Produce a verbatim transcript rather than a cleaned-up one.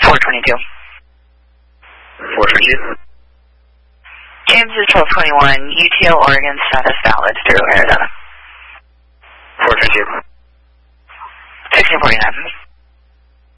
four twenty-two. four twenty-two. James is twelve twenty-one, U T L Oregon status valid through Arizona. four twenty-two. sixteen forty-nine.